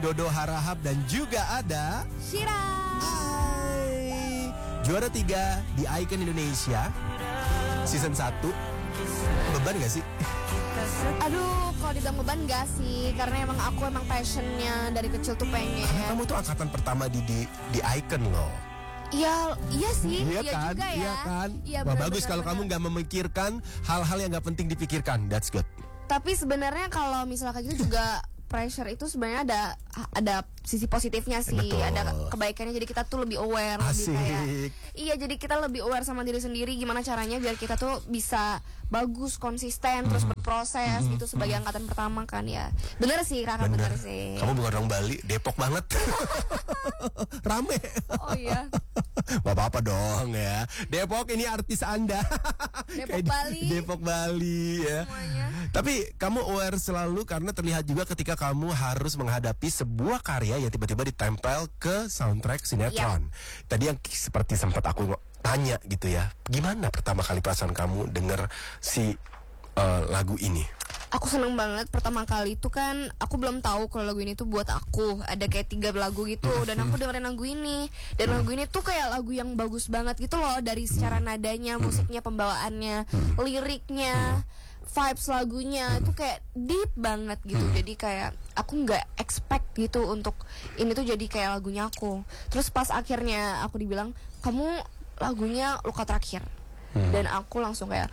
Dodo Harahap, dan juga ada Shira. Hai. Juara 3 di Icon Indonesia Season 1. Beban gak sih? Aduh, kalau dibilang beban gak sih? Karena emang aku passionnya dari kecil tuh pengen. Karena kamu tuh angkatan pertama di Icon loh. Iya sih, Iya iya kan? juga ya. Iya kan? Iya, Wah, benar, bagus benar, kalau benar. kamu gak memikirkan hal-hal yang gak penting dipikirkan. That's good. Tapi sebenarnya kalau misalnya kayak gitu juga pressure itu sebenarnya ada sisi positifnya sih. Betul. Ada kebaikannya, jadi kita tuh lebih aware, lebih kayak Asik. iya, jadi kita lebih aware sama diri sendiri gimana caranya biar kita tuh bisa bagus, konsisten, terus berproses gitu sebagai angkatan pertama kan ya. Bener sih, Raka, bener sih. Kamu bukan orang Bali, Depok banget. Rame. Oh iya. Gak apa-apa dong ya. Depok ini artis Anda. Depok Kayak Bali. Depok Bali ya. Semuanya. Tapi kamu aware selalu karena terlihat juga ketika kamu harus menghadapi sebuah karya yang tiba-tiba ditempel ke soundtrack sinetron. Tadi yang seperti sempat aku tanya gitu ya. Gimana pertama kali perasaan kamu denger si lagu ini? Aku seneng banget pertama kali itu kan aku belum tahu kalau lagu ini tuh buat aku. Ada kayak 3 lagu gitu dan aku dengerin lagu ini. Dan lagu ini tuh kayak lagu yang bagus banget gitu loh, dari secara nadanya, musiknya, pembawaannya, liriknya, vibes lagunya itu kayak deep banget gitu. Jadi kayak aku nggak expect gitu untuk ini tuh jadi kayak lagunya aku. Terus pas akhirnya aku dibilang kamu lagunya Luka Terakhir. Dan aku langsung kayak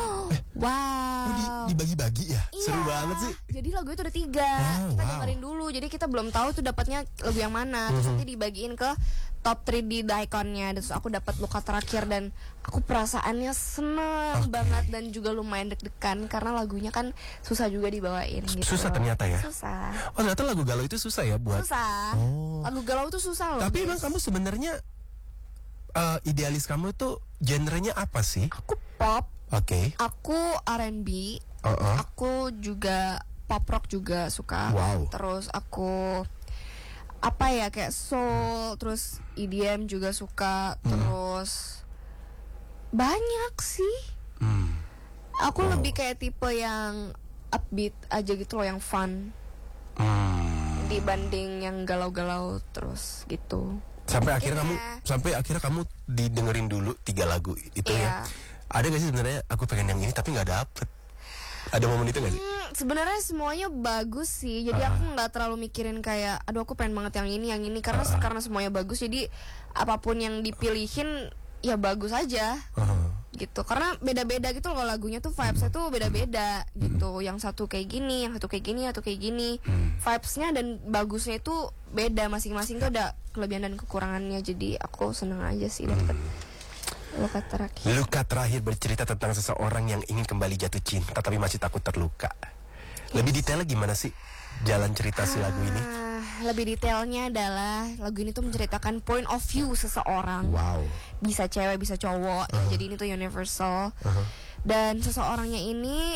wow. Dibagi-bagi ya? Iya. Seru banget sih. Jadi lagu itu ada 3. Kita wow. dengerin dulu. Jadi kita belum tahu tuh dapatnya lagu yang mana. Terus nanti dibagiin ke top 3 di Iconnya. Terus aku dapat Luka Terakhir dan aku perasaannya seneng banget dan juga lumayan deg-degan karena lagunya kan susah juga dibawain gitu. Susah ternyata ya? Susah. Oh, ternyata lagu galau itu susah ya buat. Susah. Oh. Lagu galau itu susah loh. Tapi guys. emang kamu sebenarnya idealis kamu tuh genrenya apa sih? Aku pop, Oke. aku R&B, Uh-uh. aku juga pop rock juga suka. Wow. Terus aku apa ya kayak soul, terus EDM juga suka, terus banyak sih. Aku lebih kayak tipe yang upbeat aja gitu loh, yang fun dibanding yang galau-galau terus gitu. Sampai akhirnya Iya. kamu didengerin dulu 3 lagu itu ya. Iya. Ada gak sih sebenarnya aku pengen yang ini tapi nggak dapet? Ada momen itu gak sih? Sebenarnya semuanya bagus sih. Jadi aku nggak terlalu mikirin kayak aduh aku pengen banget yang ini karena semuanya bagus. Jadi apapun yang dipilihin ya bagus aja. Gitu. Karena beda-beda gitu loh lagunya tuh, vibesnya tuh beda-beda gitu. Yang satu kayak gini, yang satu kayak gini, atau kayak gini. Vibesnya dan bagusnya itu beda, masing-masing tuh ada kelebihan dan kekurangannya. Jadi aku seneng aja sih dapet Luka Terakhir. Luka Terakhir bercerita tentang seseorang yang ingin kembali jatuh cinta tapi masih takut terluka. Lebih detailnya gimana sih jalan cerita si lagu ini? Lebih detailnya adalah lagu ini tuh menceritakan point of view seseorang. Wow. Bisa cewek, bisa cowok. Jadi ini tuh universal. Dan seseorangnya ini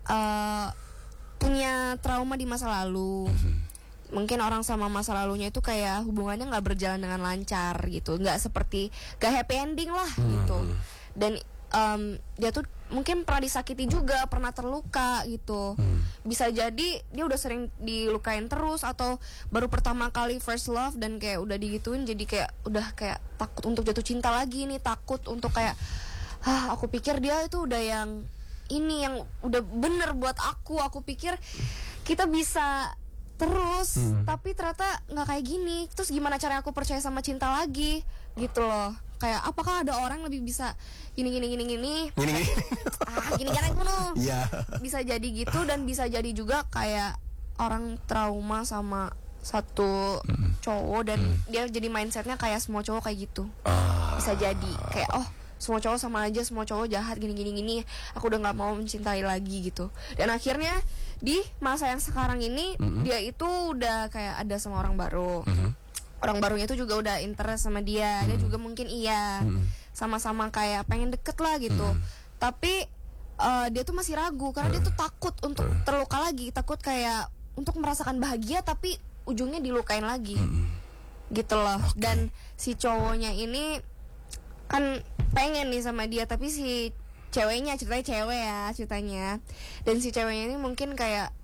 punya trauma di masa lalu. Mungkin orang sama masa lalunya itu kayak hubungannya nggak berjalan dengan lancar gitu, nggak happy ending lah gitu. Dan dia tuh mungkin pernah disakiti juga, pernah terluka gitu. Bisa jadi dia udah sering dilukain terus atau baru pertama kali first love dan kayak udah digituin, jadi kayak udah kayak takut untuk jatuh cinta lagi nih, takut untuk kayak aku pikir dia itu udah yang ini yang udah bener buat aku pikir kita bisa terus, tapi ternyata nggak kayak gini. Terus gimana caranya aku percaya sama cinta lagi gitu loh. Kayak apakah ada orang lebih bisa gini Gini. gini jangan bunuh. Iya. Bisa jadi gitu dan bisa jadi juga kayak orang trauma sama satu cowok dan dia jadi mindsetnya kayak semua cowok kayak gitu. Bisa jadi kayak semua cowok sama aja, semua cowok jahat gini, aku udah nggak mau mencintai lagi gitu. Dan akhirnya di masa yang sekarang ini dia itu udah kayak ada sama orang baru. Orang barunya itu juga udah interest sama dia. Dia juga mungkin sama-sama kayak pengen deket lah gitu. Tapi dia tuh masih ragu karena dia tuh takut untuk terluka lagi, takut kayak untuk merasakan bahagia tapi ujungnya dilukain lagi. Gitu loh. Dan si cowoknya ini kan pengen nih sama dia, tapi si ceritanya cewek ya ceritanya. Dan si ceweknya ini mungkin kayak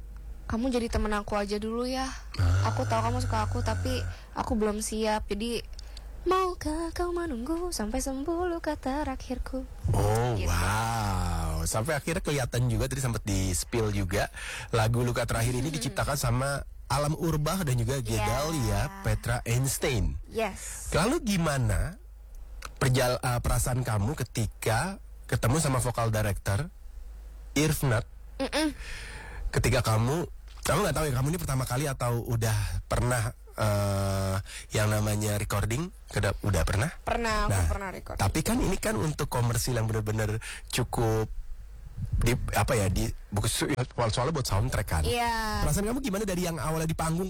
kamu jadi temen aku aja dulu ya. Aku tahu kamu suka aku tapi aku belum siap. Jadi maukah kau menunggu sampai sembuh luka terakhirku. Oh Gitu. wow. Sampai akhirnya kelihatan juga tadi sempat di spill juga lagu Luka Terakhir ini diciptakan sama Alam Urbah dan juga Gedalia Petra Einstein. Yes. Lalu gimana perasaan kamu ketika ketemu sama vokal director Irfnat? Ketika kamu nggak tahu ya, kamu ini pertama kali atau udah pernah yang namanya recording? Udah pernah? Pernah, Nah, aku pernah record. tapi kan ini kan untuk komersil yang benar-benar cukup soalnya buat soundtrack kan. Iya. Perasaan kamu gimana dari yang awalnya di panggung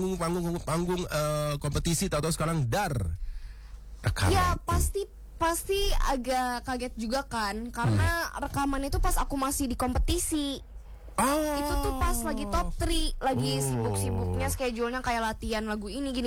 kompetisi tahu-tahu sekarang rekaman? Ya pasti agak kaget juga kan, karena rekaman itu pas aku masih di kompetisi. Oh. Itu tuh pas lagi top 3, lagi sibuk-sibuknya schedule-nya kayak latihan lagu ini gini.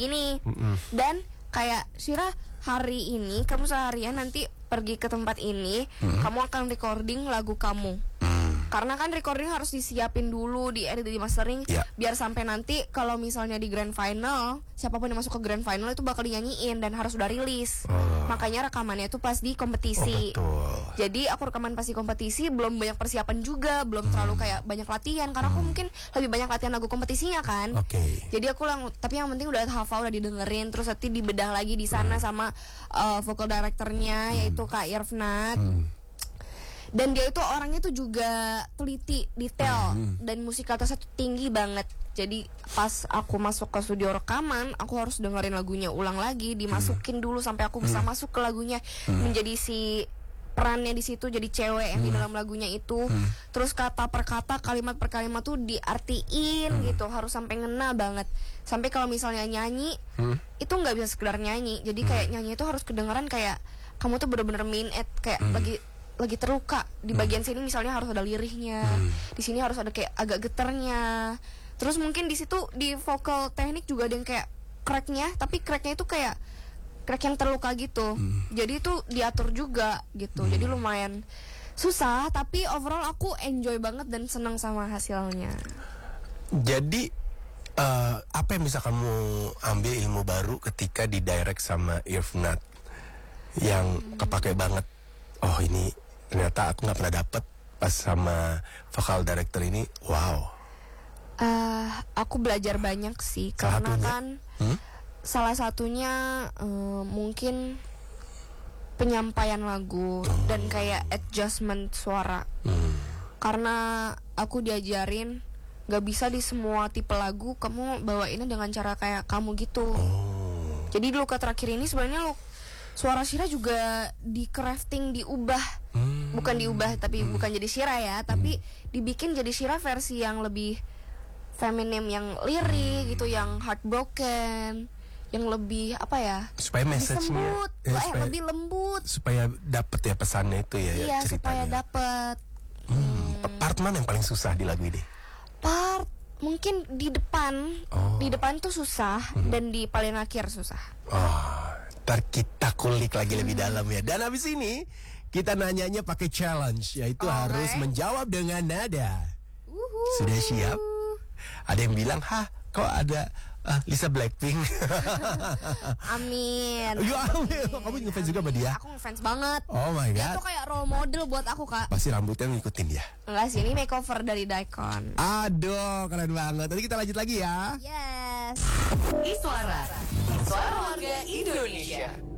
Dan kayak Syira, hari ini kamu seharian nanti pergi ke tempat ini, kamu akan recording lagu kamu. Karena kan recording harus disiapin dulu, diedit, di mastering, biar sampai nanti kalau misalnya di grand final, siapapun yang masuk ke grand final itu bakal dinyanyiin dan harus udah rilis. Makanya rekamannya itu pas di kompetisi. Jadi aku rekaman pas di kompetisi, belum banyak persiapan juga, belum terlalu kayak banyak latihan, karena aku mungkin lebih banyak latihan lagu kompetisinya kan. Jadi aku tapi yang penting udah hafal, udah didengerin, terus nanti dibedah lagi di sana sama vocal directornya yaitu Kak Irfnat. Dan dia itu orangnya tuh juga teliti, detail, dan musikalitasnya tuh tinggi banget. Jadi pas aku masuk ke studio rekaman, aku harus dengerin lagunya ulang lagi, dimasukin dulu sampai aku bisa masuk ke lagunya, menjadi si perannya di situ, jadi cewek yang di dalam lagunya itu. Terus kata per kata, kalimat per kalimat tuh diartiin gitu, harus sampai ngena banget. Sampai kalau misalnya nyanyi, itu nggak bisa sekedar nyanyi. Jadi kayak nyanyi itu harus kedengeran kayak kamu tuh bener-bener kayak lagi terluka di bagian sini, misalnya harus ada lirihnya, di sini harus ada kayak agak getarnya. Terus mungkin di situ di vokal teknik juga ada yang kayak cracknya, tapi cracknya itu kayak crack yang terluka gitu. Jadi itu diatur juga gitu. Jadi lumayan susah, tapi overall aku enjoy banget dan senang sama hasilnya. Jadi apa yang bisa kamu ambil ilmu baru ketika di direct sama Irfnat yang kepake banget? Oh ini ternyata aku nggak pernah dapet pas sama vokal director ini. Wow. Aku belajar banyak sih, karena kan salah satunya mungkin penyampaian lagu dan kayak adjustment suara. Karena aku diajarin gak bisa di semua tipe lagu kamu bawainnya dengan cara kayak kamu gitu. Jadi di Luka Terakhir ini sebenarnya suara Syira juga di crafting, diubah. Bukan diubah tapi bukan jadi Syira ya, tapi dibikin jadi Syira versi yang lebih feminim, yang lirik gitu, yang heartbroken, yang lebih apa ya? Supaya message-nya lebih lembut. Supaya dapet ya pesannya itu ya. Iya, ceritanya. supaya dapet. Part mana yang paling susah di lagu ini? Part mungkin di depan. Di depan tuh susah dan di paling akhir susah. Ntar kita kulik lagi lebih dalam ya. Dan habis ini kita nanyanya pakai challenge, yaitu harus menjawab dengan nada. Sudah siap? Ada yang bilang, kok ada Lisa Blackpink? Amin. Ya, amin. Kamu ngefans juga sama dia? Aku ngefans banget. Oh my god. Dia tuh kayak role model buat aku, Kak. Pasti rambutnya ngikutin dia. Enggak sih, ini makeover dari Daikon. Aduh, keren banget. Nanti kita lanjut lagi ya. Yes. Suara warga Indonesia.